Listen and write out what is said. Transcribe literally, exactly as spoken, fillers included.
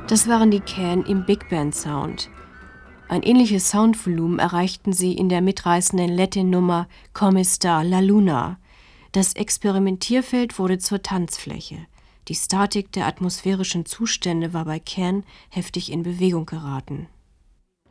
Das waren die Can im Big Band Sound. Ein ähnliches Soundvolumen erreichten sie in der mitreißenden Latin-Nummer Come sta la luna. Das Experimentierfeld wurde zur Tanzfläche. Die Statik der atmosphärischen Zustände war bei Can heftig in Bewegung geraten